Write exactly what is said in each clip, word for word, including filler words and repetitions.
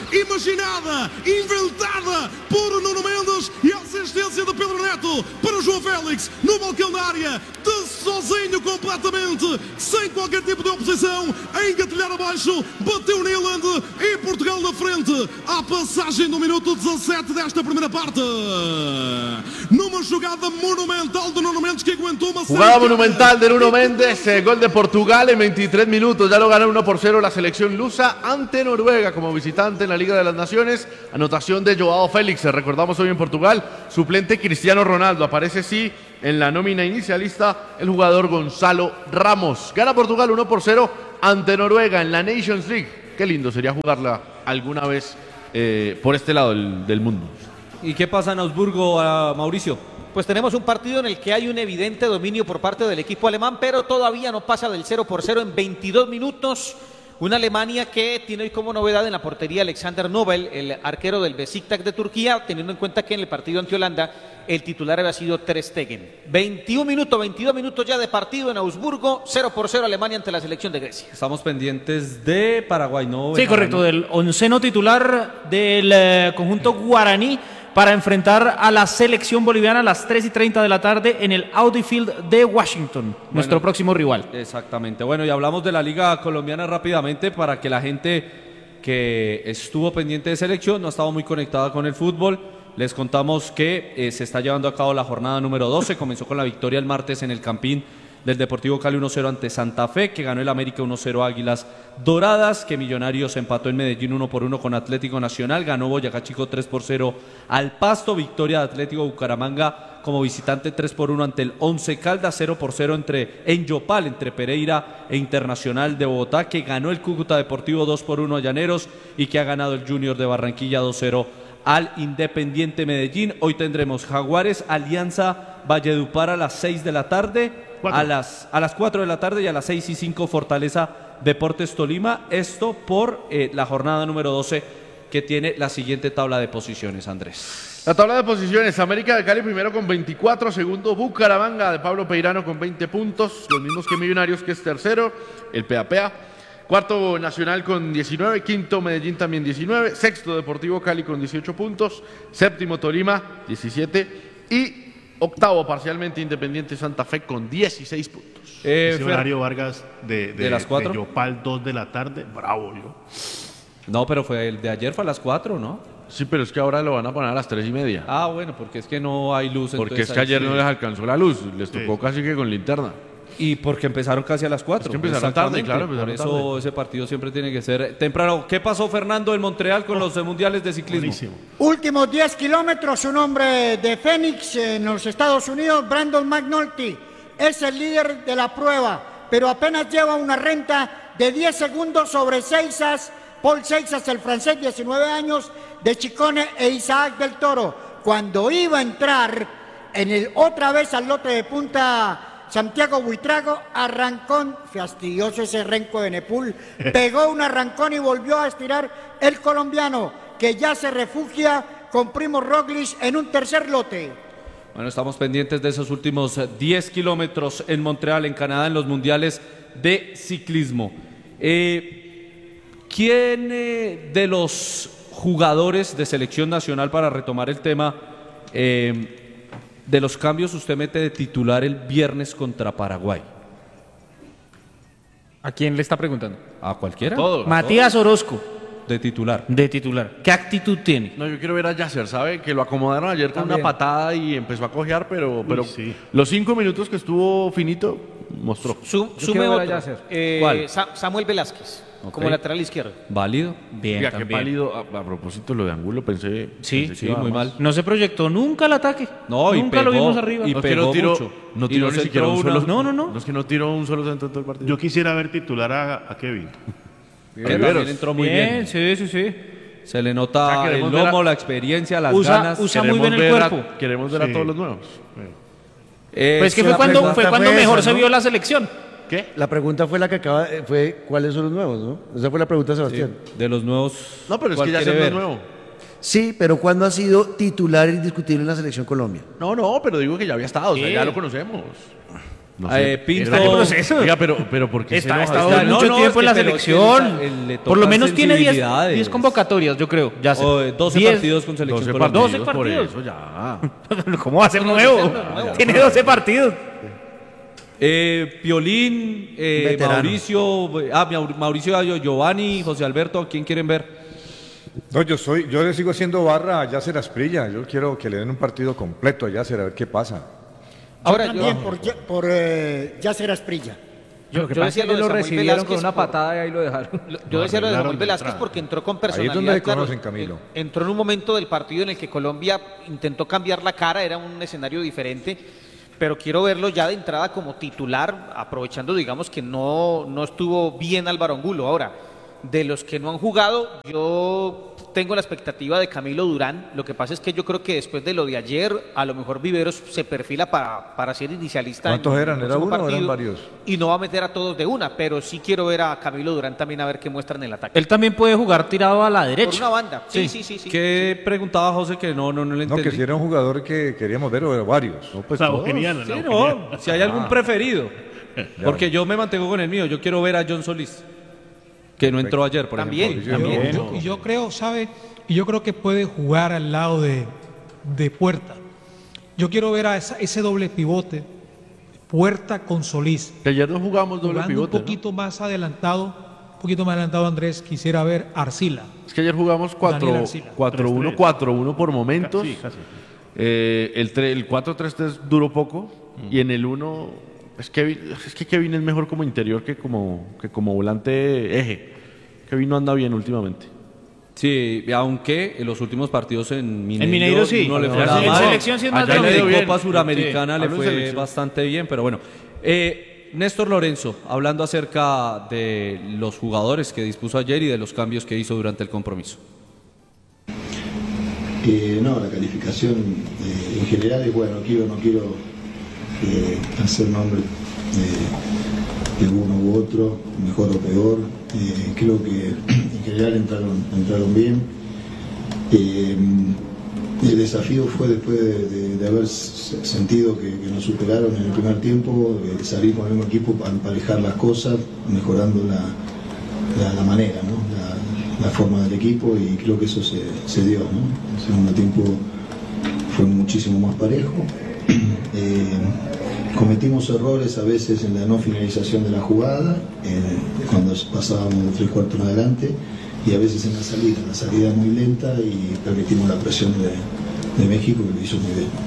imaginada, inventada por Nuno Mendes e a assistência de Pedro Neto para João Félix no balcão da área, de sozinho completamente, sem qualquer tipo de oposição, a engatilhar abaixo, bateu Nyland e Portugal na frente, à passagem do minuto dezassete desta primeira parte, numa jogada monumental de Nuno Mendes que aguentou uma jugada monumental de Nuno Mendes, eh, gol de Portugal en veintitrés minutos, ya lo ganó uno por cero la selección lusa ante Noruega como visitante en la Liga de las Naciones, anotación de Joao Félix, recordamos hoy en Portugal, suplente Cristiano Ronaldo, aparece sí en la nómina inicialista el jugador Gonzalo Ramos, gana Portugal uno por cero ante Noruega en la Nations League, qué lindo sería jugarla alguna vez eh, por este lado del, del mundo. ¿Y qué pasa en Augsburgo, a Mauricio? Pues tenemos un partido en el que hay un evidente dominio por parte del equipo alemán, pero todavía no pasa del cero por cero en veintidós minutos. Una Alemania que tiene hoy como novedad en la portería Alexander Nobel, el arquero del Beşiktaş de Turquía, teniendo en cuenta que en el partido ante Holanda el titular había sido Ter Stegen. veintiún minutos, veintidós minutos ya de partido en Augsburgo, cero por cero Alemania ante la selección de Grecia. Estamos pendientes de Paraguay, ¿no? Sí, correcto, del onceno titular del eh, conjunto guaraní para enfrentar a la selección boliviana a las tres y treinta de la tarde en el Audi Field de Washington, bueno, nuestro próximo rival. Exactamente. Bueno, y hablamos de la Liga Colombiana rápidamente para que la gente que estuvo pendiente de selección no estaba muy conectada con el fútbol. Les contamos que eh, se está llevando a cabo la jornada número doce. Comenzó con la victoria el martes en el Campín del Deportivo Cali uno cero ante Santa Fe, que ganó el América uno cero Águilas Doradas, que Millonarios empató en Medellín uno por uno con Atlético Nacional, ganó Boyacá Chico tres por cero al Pasto, victoria de Atlético Bucaramanga como visitante tres por uno ante el Once Caldas, cero por cero entre, en Yopal, entre Pereira e Internacional de Bogotá, que ganó el Cúcuta Deportivo dos por uno a Llaneros y que ha ganado el Junior de Barranquilla dos cero al Independiente Medellín. Hoy tendremos Jaguares, Alianza Valledupar a las seis de la tarde, a las, a las cuatro de la tarde y a las seis y cinco Fortaleza Deportes Tolima. Esto por eh, la jornada número doce que tiene la siguiente tabla de posiciones, Andrés. La tabla de posiciones, América de Cali primero con veinticuatro, segundo Bucaramanga de Pablo Peirano con veinte puntos, los mismos que Millonarios, que es tercero, el P A P A. Cuarto Nacional con diecinueve, quinto Medellín también diecinueve, sexto Deportivo Cali con dieciocho puntos, séptimo Tolima diecisiete y octavo parcialmente Independiente Santa Fe con dieciséis puntos. Eh, Ese horario Vargas de, de, de las cuatro. De Yopal dos de la tarde, bravo yo. No, pero fue el de ayer fue a las cuatro, ¿no? Sí, pero es que ahora lo van a poner a las tres y media. Ah, bueno, porque es que no hay luz. Porque es que ayer sí no les alcanzó la luz, les tocó sí. casi que con linterna. Y porque empezaron casi a las cuatro. Es que empezaron tarde, claro. Empezaron Por eso tarde. Ese partido siempre tiene que ser temprano. ¿Qué pasó, Fernando, en Montreal con los mundiales de ciclismo? Buenísimo. Últimos diez kilómetros, un hombre de Phoenix en los Estados Unidos, Brandon McNulty, es el líder de la prueba, pero apenas lleva una renta de diez segundos sobre Seixas, Paul Seixas, el francés, diecinueve años, de Chicone, e Isaac del Toro. Cuando iba a entrar en el otra vez al lote de punta Santiago Buitrago, arrancón, fastidioso ese renco de Nepul, pegó un arrancón y volvió a estirar el colombiano, que ya se refugia con Primo Roglic en un tercer lote. Bueno, estamos pendientes de esos últimos diez kilómetros en Montreal, en Canadá, en los mundiales de ciclismo. Eh, ¿Quién eh, de los jugadores de selección nacional, para retomar el tema, eh, de los cambios usted mete de titular el viernes contra Paraguay? ¿A quién le está preguntando? ¿A cualquiera? A todos. Matías Orozco. De titular. De titular. ¿Qué actitud tiene? No, yo quiero ver a Yasser, ¿sabe? Que lo acomodaron ayer con También. una patada y empezó a cojear, pero, pero Uy, sí. los cinco minutos que estuvo finito, mostró. Su, sume quiero ver a otro, Yasser. eh, ¿Cuál? Sa- Samuel Velázquez, Ok. como lateral izquierdo. ¿Válido? Bien, Oiga, qué también. pálido. A, a propósito, lo de Angulo, pensé. Sí, pensé que Sí, iba muy más. mal. No se proyectó nunca el ataque. No, y nunca lo pegó, vimos arriba. y No, es que pegó no tiró, mucho. no Y tiró no ni se siquiera un entró solo. una- No, no, no. No es que no tiró un solo centro en todo el partido. Yo quisiera ver titular a, a Kevin. Que también entró muy bien. bien. Sí, sí, sí. Se le O nota sea, el queremos ver lomo, a- la experiencia, las Usa- ganas. usa muy Queremos bien el ver a- cuerpo. queremos ver a Sí. todos los nuevos. Eh, Pues es que sí, fue la cuando, pregunta fue cuando fue mejor esa, se ¿no? vio la selección. ¿Qué? La pregunta fue la que acaba, eh, fue ¿cuáles son los nuevos, no? Esa fue la pregunta de Sebastián. De los nuevos. No, pero es ¿cuál que ya quiere es ver? nuevo. Sí, pero ¿cuándo ha sido titular indiscutible en la selección Colombia? No, no, pero digo que ya había estado, o sea, Sí. ya lo conocemos. No Eh, Pinto- Está en proceso. Oiga, pero, pero ¿por qué se Está, ha enoja? estado Está- no, mucho no, tiempo es en la que- pero es que selección. él- le Por lo tocan menos tiene diez sensibilidades. convocatorias, yo creo. Ya sé. O, eh, doce diez. partidos con selección doce Colombia. partidos, doce por partidos. eso ya. ¿Cómo va a ser nuevo? Tiene doce partidos. Eh, Piolín, eh, Veterano. Mauricio, ah, Maur- Mauricio Giovanni, José Alberto, ¿a quién quieren ver? No, yo soy, yo le sigo haciendo barra a Yasser Asprilla. Yo quiero que le den un partido completo a Yasser a ver qué pasa. Ahora, También yo, por, Ye- por eh, Yasser Asprilla. yo, Lo que yo pasa es decía que lo de lo Samuel recibieron Velázquez con una por- patada y ahí lo dejaron. Lo- Yo decía lo de arreglaron Samuel de Velázquez entrada. porque entró con Ahí es personalidad. donde se claro, conocen, Camilo. en- entró en un momento del partido en el que Colombia intentó cambiar la cara, era un escenario diferente, pero quiero verlo ya de entrada como titular, aprovechando, digamos, que no, no estuvo bien Álvaro Angulo. Ahora, de los que no han jugado, yo tengo la expectativa de Camilo Durán. Lo que pasa es que yo creo que después de lo de ayer, a lo mejor Viveros se perfila para, para ser inicialista. ¿Cuántos en el eran? ¿Era próximo uno o eran partido, varios? Y no va a meter a todos de una, pero sí quiero ver a Camilo Durán también a ver qué muestran en el ataque. Él también puede jugar tirado a la Por derecha. una banda. Sí, sí, sí. sí, ¿Qué preguntaba José que no, no, no le No, entendí? que si era un jugador que queríamos ver o era varios. No, pues la Eugeniana, Sí, la no, Eugeniana. si hay algún preferido. Porque yo me mantengo con el mío. Yo quiero ver a John Solís, que no entró ayer, por También, ejemplo. también. Yo- y yo creo, ¿sabe? Y yo creo que puede jugar al lado de, de Puerta. Yo quiero ver a esa- ese doble pivote, Puerta con Solís. Que ayer no jugamos doble Jugando pivote, un poquito más adelantado, un poquito más adelantado, Andrés, quisiera ver a Arcila. ¿no? Es que ayer jugamos Daniel Arcila. cuatro uno, cuatro uno por momentos. Sí, casi. Eh, el, tre- el cuatro tres tres duró poco. Y en el uno, es, Kevin, es que Kevin es mejor como interior que como, que como volante eje. Kevin no anda bien últimamente. Sí, aunque en los últimos partidos en Mineiro, En Mineiro sí. no le fue En nada mal. selección sí es más Allá En le de dio la bien. Copa Suramericana Sí, le hablo en fue selección. bastante bien, pero bueno. Eh, Néstor Lorenzo, hablando acerca de los jugadores que dispuso ayer y de los cambios que hizo durante el compromiso. Eh, no, la calificación eh, en general es bueno, quiero, no quiero eh, hacer nombre eh, de uno u otro, mejor o peor. Eh, creo que en general entraron, entraron bien. Eh, el desafío fue después de, de- de haber s- sentido que, que nos superaron en el primer tiempo, eh, salir con el mismo equipo para emparejar las cosas, mejorando la, la, la manera, ¿no? la, la forma del equipo, y creo que eso se, se dio, ¿no? El segundo tiempo fue muchísimo más parejo. Eh, cometimos errores a veces en la no finalización de la jugada, eh, cuando pasábamos de tres cuartos en adelante, y a veces en la salida, la salida muy lenta, y permitimos la presión de, de México, que lo hizo muy bien.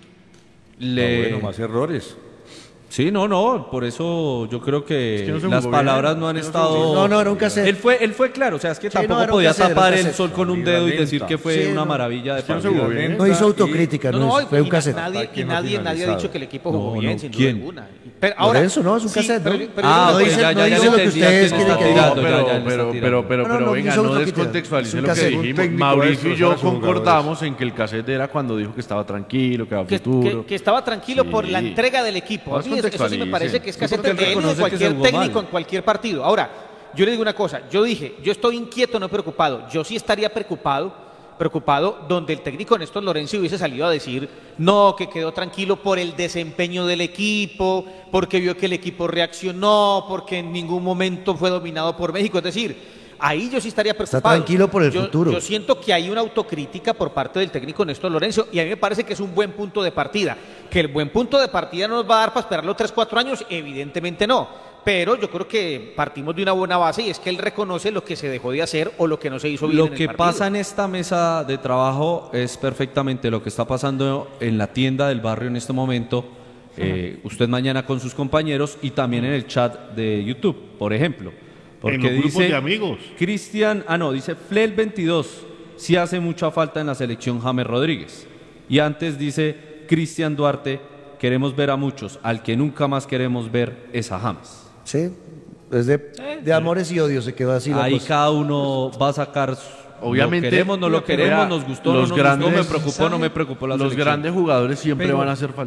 Le... Ah, bueno, más errores. Sí, no, no, por eso yo creo que, que no se las jugó palabras bien. no han Es que no se estado... jugó bien. No, no, era un cassette. Él fue, él fue claro, o sea, es que Sí, no, tampoco era un podía cassette, era un tapar el cassette. sol con un Salida dedo y lenta. decir que fue Sí, una no. maravilla de Es que no se partido. jugó bien. No hizo autocrítica, no, No, es- fue un y cassette. nadie, Aquí y no nadie, nadie ha finalizado. dicho que el equipo jugó No, bien, no, sin duda ¿quién? alguna. Pero ahora, Lorenzo, no, es un sí, cassette, pero- ¿no? pero Ah, yo no ok, dice- ya, no ya, ya dice le lo que entendí, ya ustedes que quieren está que diga. tirando, pero, ya, ya le está pero, tirando. pero, pero, No, pero no, venga, hizo no autocrítica. descontextualice Es un lo que cassette. Un dijimos. técnico Mauricio de y yo estos, ahora son concordamos en que el cassette era cuando dijo que estaba tranquilo, que a que, futuro. que- que estaba tranquilo Sí. por la entrega del equipo. A Más mí eso, eso sí me contextualice. parece que es Sí, casete porque él de él y de reconoce que cualquier se jugó técnico mal. en cualquier partido. Ahora, yo le digo una cosa, yo dije, yo estoy inquieto, no preocupado. Yo sí estaría preocupado, preocupado donde el técnico Néstor Lorenzo hubiese salido a decir, no, que quedó tranquilo por el desempeño del equipo, porque vio que el equipo reaccionó, porque en ningún momento fue dominado por México. Es decir, ahí yo sí estaría preocupado. tranquilo por el Yo- futuro. Yo siento que hay una autocrítica por parte del técnico Néstor Lorenzo, y a mí me parece que es un buen punto de partida. Que el buen punto de partida no nos va a dar para esperarlo tres, cuatro años, evidentemente no. Pero yo creo que partimos de una buena base, y es que él reconoce lo que se dejó de hacer o lo que no se hizo bien Lo en el que partido. pasa en esta mesa de trabajo es perfectamente lo que está pasando en la tienda del barrio en este momento. Eh, usted mañana con sus compañeros y también en el chat de YouTube, por ejemplo. Porque En los grupos dice de amigos. Cristian, ah no, dice Flel veintidós, sí hace mucha falta en la selección James Rodríguez. Y antes dice Cristian Duarte, queremos ver a muchos, al que nunca más queremos ver es a James. Sí, es de, de amores y odios se quedó así la Ahí cosa. cada uno va a sacar su- Obviamente, lo queremos, no lo vea, queremos, nos gustó, los no nos grandes- gustó, me preocupó, no me preocupó la Los selección. grandes jugadores siempre Pero- van a hacer falta.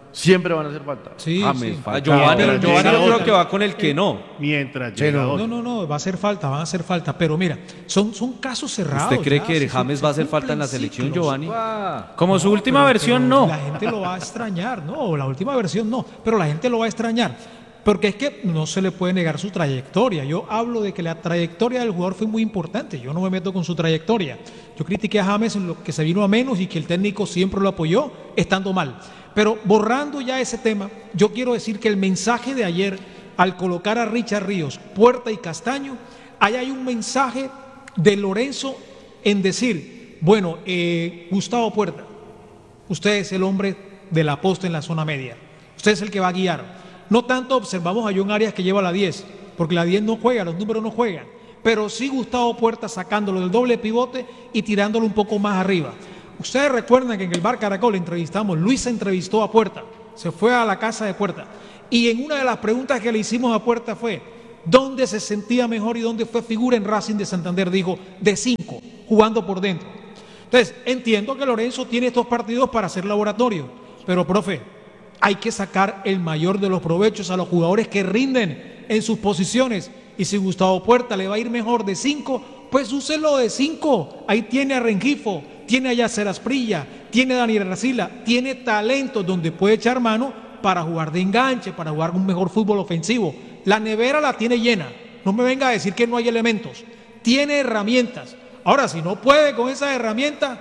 siempre van a hacer falta. Sí, James, sí. Falcao. Giovanni, Pero Giovanni llega yo creo otro. que va con el que no. Mientras Sí, llega no. otro. No, no, no, va a hacer falta, van a hacer falta. Pero mira, son, son casos cerrados. ¿Usted cree ya, que se- James se va a hacer falta en la cumplen selección, ciclos. Giovanni? Como su No, última pero- versión, pero no. La gente lo va a extrañar, no, la última versión no, pero la gente lo va a extrañar. Porque es que no se le puede negar su trayectoria. Yo hablo de que la trayectoria del jugador fue muy importante. Yo no me meto con su trayectoria. Yo critiqué a James en lo que se vino a menos y que el técnico siempre lo apoyó, estando mal. Pero borrando ya ese tema, yo quiero decir que el mensaje de ayer, al colocar a Richard Ríos, Puerta y Castaño, ahí hay un mensaje de Lorenzo en decir, bueno, eh, Gustavo Puerta, usted es el hombre de la posta en la zona media. Usted es el que va a guiar. No tanto observamos a John Arias que lleva la diez, porque la diez no juega, los números no juegan. Pero sí Gustavo Puerta sacándolo del doble pivote y tirándolo un poco más arriba. Ustedes recuerdan que en el Bar Caracol entrevistamos, Luis entrevistó a Puerta, se fue a la casa de Puerta. Y en una de las preguntas que le hicimos a Puerta fue, ¿dónde se sentía mejor y dónde fue figura en Racing de Santander? Dijo, de cinco, jugando por dentro. Entonces, entiendo que Lorenzo tiene estos partidos para hacer laboratorio, pero profe, hay que sacar el mayor de los provechos a los jugadores que rinden en sus posiciones. Y si Gustavo Puerta le va a ir mejor de cinco, pues úselo de cinco. Ahí tiene a Rengifo, tiene a Yacer Asprilla, tiene a Daniel Arcila, tiene talentos donde puede echar mano para jugar de enganche, para jugar un mejor fútbol ofensivo. La nevera la tiene llena. No me venga a decir que no hay elementos. Tiene herramientas. Ahora, si no puede con esas herramientas,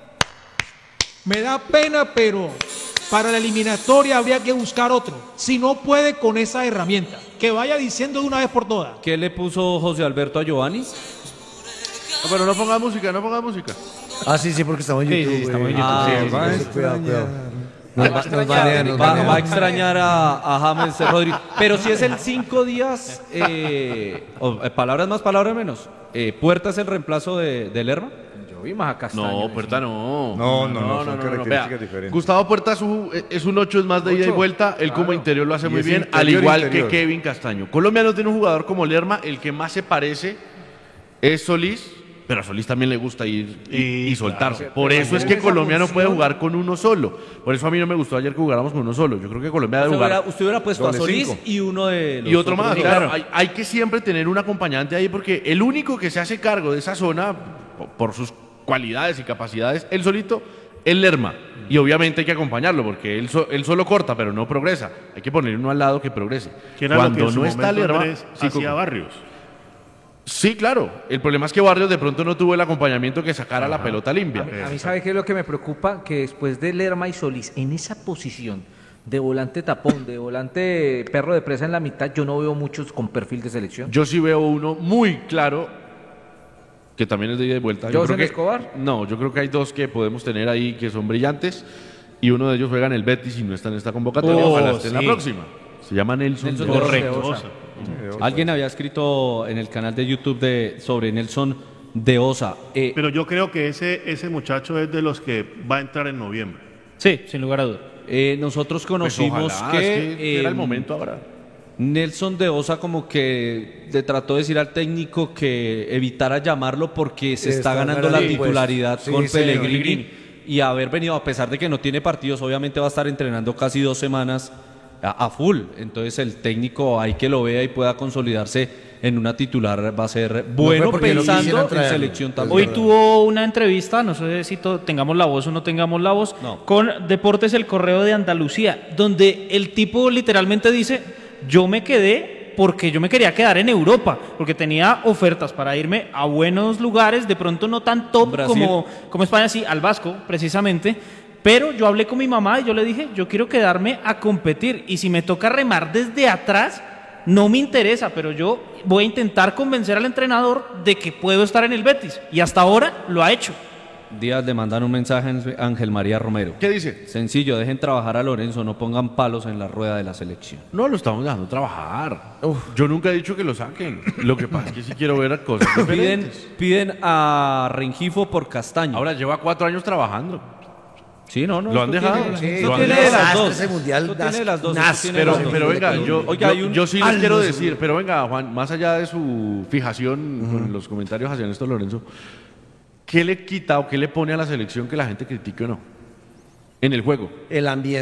me da pena, pero para la eliminatoria habría que buscar otro. Si no puede con esa herramienta, que vaya diciendo de una vez por todas. ¿Qué le puso José Alberto a Giovanni? No, pero no ponga música, no ponga música. Ah, sí, sí, porque estamos en Sí, YouTube. sí, estamos en güey. YouTube. Sí, Ah, sí, va a sí, cuidado, cuidado. Va Nos, a va- nos extrañar, banean, nos Va, banean. va a extrañar a, a James Rodríguez. Pero si es el cinco días, eh, o, eh, palabras más, palabras menos. Eh, ¿Puerta es el reemplazo de, de Lerma? Yo vi más a Castaño. No, Puerta no. No, no, no, son características Vea, diferentes. Gustavo Puerta es un, es un ocho, es más de ida y Ocho, vuelta. Él como claro. interior lo hace Y muy es bien, al interior, igual interior. que Kevin Castaño. Colombia no tiene un jugador como Lerma, el que más se parece es Solís, pero a Solís también le gusta ir y, Y, y soltarse. claro. Por Pero eso es tiene que esa Colombia no puede función. jugar con uno solo. Por eso a mí no me gustó ayer que jugáramos con uno solo. Yo creo que Colombia debe Usted hubiera, jugar. usted hubiera puesto Doble a Solís cinco. y uno de los Y otro otros más, dos. claro. Hay, hay que siempre tener un acompañante ahí porque el único que se hace cargo de esa zona, po- por sus cualidades y capacidades, él solito, es Lerma. Y obviamente hay que acompañarlo porque él, so- él solo corta, pero no progresa. Hay que poner uno al lado que progrese. Que era lo Cuando que en su no está momento Lerma, Andrés sí, hacía Coco. Barrios. Sí, claro. El problema es que Barrios de pronto no tuvo el acompañamiento que sacara la pelota limpia. A mí, ¿sabe qué es lo que me preocupa? Que después de Lerma y Solís, en esa posición de volante tapón, de volante perro de presa en la mitad, yo no veo muchos con perfil de selección. Yo sí veo uno muy claro que también es de ida y vuelta. Yo ¿José creo que- Escobar? No, yo creo que hay dos que podemos tener ahí que son brillantes y uno de ellos juega en el Betis y no está en esta convocatoria. Oh, Ojalá esté en la sí. próxima. Se llama Nelson. Nelson de de Osa. Osa. Correcto. Alguien había escrito en el canal de YouTube de, sobre Nelson de Osa. Eh, Pero yo creo que ese, ese muchacho es de los que va a entrar en noviembre. Sí, sin lugar a dudas. eh, nosotros Pues conocimos ojalá, que, es que era el eh, momento ahora. Nelson de Osa como que le trató de decir al técnico que evitara llamarlo porque se está, Está ganando la ganando el titularidad puesto. con Sí, señor. Pellegrini. Y haber venido, a pesar de que no tiene partidos, obviamente va a estar entrenando casi dos semanas a, a full. Entonces el técnico hay que lo vea y pueda consolidarse en una titular va a ser bueno porque no pensando quisieran en traerlo. selección Es también. Hoy verdad. tuvo una entrevista, no sé si to- tengamos la voz o no tengamos la voz, No. con Deportes El Correo de Andalucía, donde el tipo literalmente dice, yo me quedé porque yo me quería quedar en Europa, porque tenía ofertas para irme a buenos lugares, de pronto no tan top Brasil. como, como España, sí, al Vasco precisamente, pero yo hablé con mi mamá y yo le dije, yo quiero quedarme a competir y si me toca remar desde atrás, no me interesa, pero yo voy a intentar convencer al entrenador de que puedo estar en el Betis. Y hasta ahora lo ha hecho. Díaz le mandan un mensaje a Ángel María Romero. ¿Qué dice? Sencillo, dejen trabajar a Lorenzo, no pongan palos en la rueda de la selección. No lo estamos dejando trabajar. Yo nunca he dicho que lo saquen. Lo que pasa es que sí quiero ver cosas Piden, diferentes. piden a Rengifo por Castaño. Ahora lleva cuatro años trabajando. Sí, no, no. Lo han esto dejado. tiene- Sí, esto lo han tiene dejado. de las Desastre dos. ese mundial, Esto tiene de las dos. nas- esto tiene Pero, de las dos. pero venga, yo, Oiga, yo, hay un- yo sí les Algo quiero seguro. decir, pero venga, Juan, más allá de su fijación con los comentarios hacia Néstor Lorenzo, ¿qué le quita o qué le pone a la selección que la gente critique o no? En el juego. El ambiente.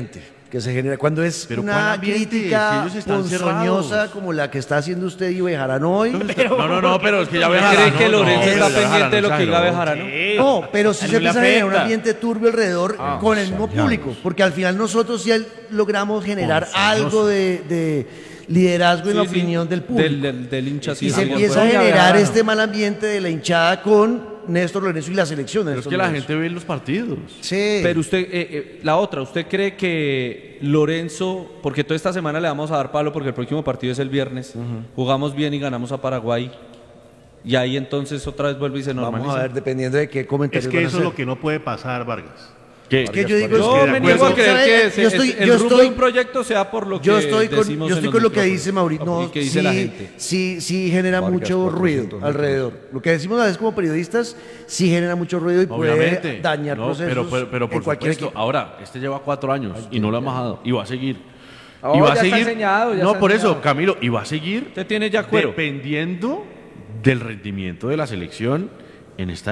que se genera cuando es Pero ¿cuál una ambiente? crítica Si ellos están ponzoñosa cerrados. como la que está haciendo usted y Bejarano hoy. No, no, no, pero es que ya ¿Cree Bejarano, que no, Lorenzo no, está pero ya pendiente de lo que diga exageró. Bejarano? No, pero si A se él no le empieza a generar un afecta. ambiente turbio alrededor Ah, con el mismo público, porque al final nosotros sí logramos generar algo de, de liderazgo en la Sí, sí, opinión del público. Del, del, del hincha, sí, y se sí, de empieza a acuerdo. generar este mal ambiente de la hinchada con Néstor Lorenzo y la selección. de Pero es Néstor que la Lorenzo. gente ve los partidos. Sí. Pero usted, eh, eh, la otra, ¿usted cree que Lorenzo, porque toda esta semana le vamos a dar palo porque el próximo partido es el viernes, jugamos bien y ganamos a Paraguay, y ahí entonces otra vez vuelve y se normaliza? Vamos a ver, dependiendo de qué comentarios Es que van a eso es hacer. lo que no puede pasar, Vargas. ¿Qué? Es que yo digo, Yo que me de niego a acuerdo. creer que ¿Sabe? ese- Yo estoy- ese- el yo rumbo estoy- de un proyecto sea por lo que Yo estoy con, decimos yo en estoy los con lo que micrófonos dice Mauricio. y No, que dice sí, la gente. sí, sí genera Vargas, mucho cuatrocientos ruido metros. alrededor. Lo que decimos a veces como periodistas sí genera mucho ruido y Obviamente. puede dañar No, procesos pero, pero, pero por en cualquier supuesto. equipo. Ahora, este lleva cuatro años y no lo ha bajado. Y va a seguir. Oh, y va ya a está seguir. enseñado, ya no, está por eso, enseñado. Camilo, y va a seguir Usted tiene ya cuero. dependiendo del rendimiento de la selección en esta